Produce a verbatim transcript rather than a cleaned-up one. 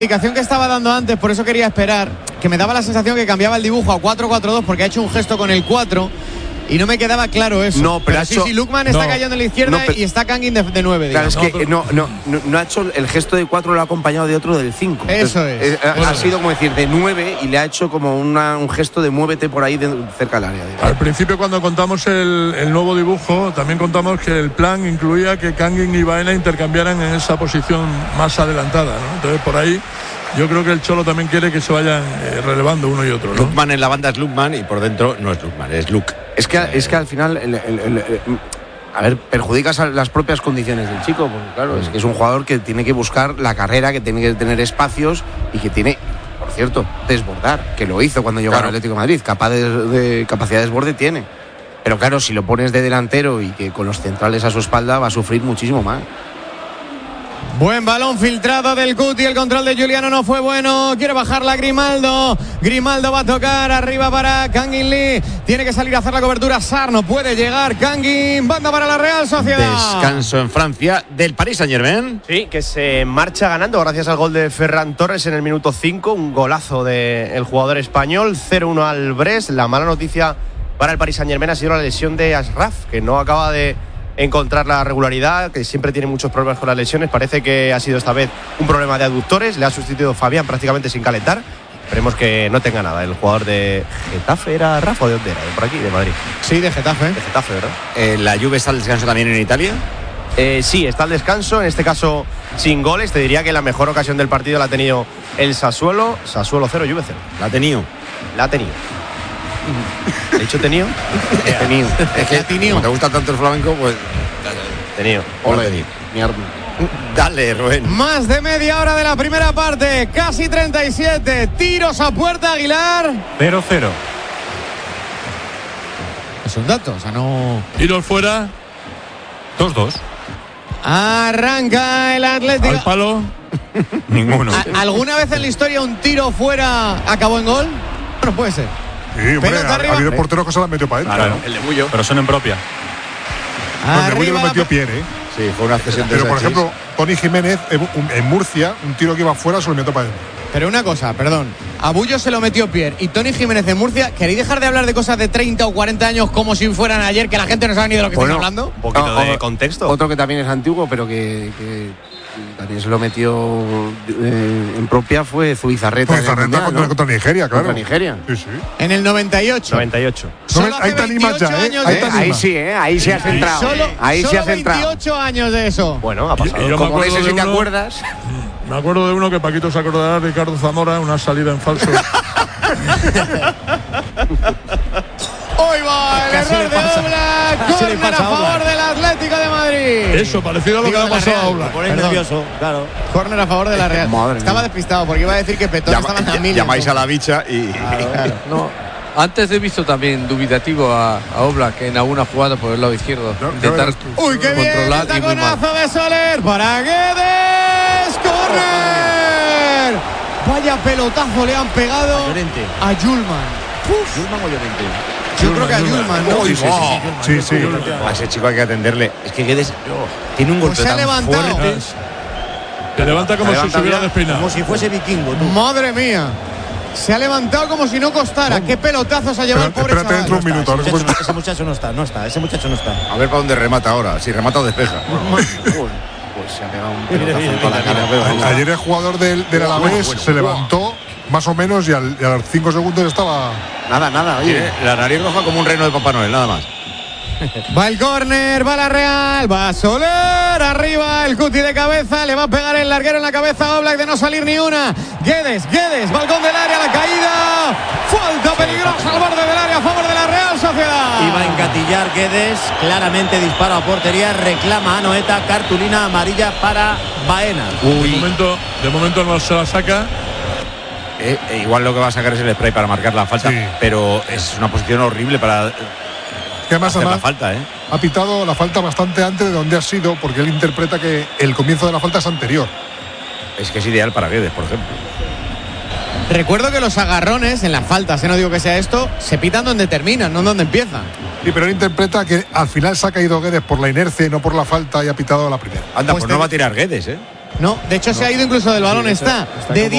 indicación que estaba dando antes, por eso quería esperar, que me daba la sensación que cambiaba el dibujo a cuatro cuatro dos porque ha hecho un gesto con el cuatro y no me quedaba claro eso. No, pero, pero sí, hecho, sí, Lookman está no, cayendo en la izquierda no, pero, y está Kangin de, de nueve. Claro, digamos. es que no, no, no, no ha hecho el gesto de cuatro, lo ha acompañado de otro del cinco. Eso es. Ha, ha sido como decir de nueve y le ha hecho como una, un gesto de muévete por ahí de, cerca del área. Digamos. Al principio, cuando contamos el, el nuevo dibujo, también contamos que el plan incluía que Kangin y Baena intercambiaran en esa posición más adelantada, ¿no? Entonces, por ahí yo creo que el Cholo también quiere que se vayan eh, relevando uno y otro, ¿no? Lookman en la banda es Lookman y por dentro no es Lookman, es Luke. Es que, es que al final, el, el, el, el, a ver, perjudicas a las propias condiciones del chico, porque claro, mm. es que es un jugador que tiene que buscar la carrera, que tiene que tener espacios y que tiene, por cierto, desbordar, que lo hizo cuando llegó claro. al Atlético de Madrid, capaz de, de capacidad de desborde tiene. Pero claro, si lo pones de delantero y que con los centrales a su espalda va a sufrir muchísimo más. Buen balón filtrado del Cuti, el control de Juliano no fue bueno, quiere bajarla Grimaldo, Grimaldo va a tocar arriba para Kangin Lee, tiene que salir a hacer la cobertura, Sarr no puede llegar, Kangin, banda para la Real Sociedad. Descanso en Francia del Paris Saint-Germain. Sí, que se marcha ganando gracias al gol de Ferran Torres en el minuto cinco, un golazo del jugador español, cero uno al Brest. La mala noticia para el Paris Saint-Germain ha sido la lesión de Ashraf, que no acaba de encontrar la regularidad, que siempre tiene muchos problemas con las lesiones. Parece que ha sido esta vez un problema de aductores, le ha sustituido Fabián prácticamente sin calentar. Esperemos que no tenga nada. El jugador de Getafe era Rafa, ¿de dónde era? ¿De por aquí? ¿De Madrid? Sí, de Getafe. De Getafe, ¿verdad? Eh, ¿La Juve está al descanso también en Italia? Eh, sí, está al descanso, en este caso sin goles. Te diría que la mejor ocasión del partido la ha tenido el Sassuolo. Sassuolo cero, Juve cero. ¿La ha tenido? La ha tenido. ¿He dicho tenido? Tenido. Es que como te gusta tanto el flamenco, pues tenido. Hola, tenido. Dale, Rubén. Más de media hora de la primera parte, casi treinta y siete. Tiros a puerta, Aguilar. cero cero. Es un dato, o sea, no. Tiros fuera. dos dos. Arranca el Atlético. Al palo. Ninguno. ¿Alguna vez en la historia un tiro fuera acabó en gol? No puede ser. Sí, hombre, ha, ha habido porteros que se la metió para adentro. Claro, ¿no? El de Bullo. Pero son en propia. No, el de Bullo lo metió Pierre, ¿eh? Sí, fue una cesión de Pero por ejemplo, Tony Jiménez en Murcia, un tiro que iba fuera se lo metió para adentro. Pero una cosa, perdón. A Bullo se lo metió Pierre y Tony Jiménez en Murcia. ¿Queréis dejar de hablar de cosas de treinta o cuarenta años como si fueran ayer, que la gente no sabe ni de lo que Bueno, estamos hablando? Un poquito Ah, de o- contexto. Otro que también es antiguo, pero que, que también se lo metió eh, en propia fue Zubizarreta. Pues Zarreta Mundial, contra, ¿no? contra Nigeria, claro. Contra Nigeria. Sí, sí. En el noventa y ocho. noventa y ocho. Solo No, hace ahí te animas ya, veintiocho ¿eh? años Ahí de te eso. Ahí animas. sí, ¿eh? Ahí sí has entrado. Solo, Ahí sí solo has entrado. veintiocho años de eso. Bueno, ha pasado. Yo me Como de acuerdo ese de si te uno- acuerdas. Me acuerdo de uno que Paquito se acordará, Ricardo Zamora, una salida en falso. Hoy va el Casi error le de pasa- Oblak. casi le Córner a pasa a favor Oblak. del Atlético de Madrid. Eso, parecido a lo Digo, que de le ha la pasado a Real. Oblak. Pone Perdón. nervioso, claro. Córner a favor de la Real. Madre Estaba mía. despistado porque iba a decir que Petón Llama- estaba en mil. llamáis a la bicha y. Claro. No, antes he visto también dubitativo a, a Oblak en alguna jugada por el lado izquierdo. Ya- ya Intentar verás tú. Uy, qué bien, el controlar y muy mal. taconazo de Soler para Guedes. ¡Córner! Vaya pelotazo le han pegado Llorente. a Yulman. ¿Yulman o Llorente? Yo creo que a Yulman, ¿no? Uy, sí, sí, sí. Sí, sí. A ese chico hay que atenderle. Es que Guedes tiene un Pues golpe se ha tan levantado. fuerte. Se levanta como Se si levanta se hubiera bien. despeinado. Como si fuese vikingo, tú. Madre mía. Se ha levantado como si no costara. Qué pelotazos ha llevado el Espera- pobre espérate chaval. dentro un minuto. ahora Ese después- muchacho, ese muchacho no está, no está. Ese muchacho no está. A ver para dónde remata ahora. Si remata o despeja. Pues se ha pegado un Mira, pelotazo mira, en toda la mira, cara. mira. pero- Ayer el jugador del, del Alavés se levantó más o menos y, al, y a los cinco segundos estaba. Nada, nada, oye. Tiene la nariz roja como un reno de Papá Noel, nada más. Va el córner, va la Real, va Soler, arriba el Cuti de cabeza, le va a pegar el larguero en la cabeza a Oblak de no salir ni una. Guedes, Guedes, balcón del área, la caída, falta peligrosa al borde del área a favor de la Real Sociedad. Iba a engatillar Guedes, claramente disparo a portería, reclama a Noeta, cartulina amarilla para Baena. De momento, de momento no se la saca. Eh, eh, igual lo que va a sacar es el spray para marcar la falta, Sí. pero es una posición horrible para Que además, hacer la además falta, ¿eh? ha pitado la falta bastante antes de donde ha sido, porque él interpreta que el comienzo de la falta es anterior. Es que es ideal para Guedes, por ejemplo. Recuerdo que los agarrones en las faltas, eh, no digo que sea esto, se pitan donde terminan, no donde empiezan. Sí, pero él interpreta que al final se ha caído Guedes por la inercia y no por la falta y ha pitado la primera. Anda, Pues pues, te- no va a tirar Guedes, ¿eh? No, de hecho se ha ido incluso del balón, está de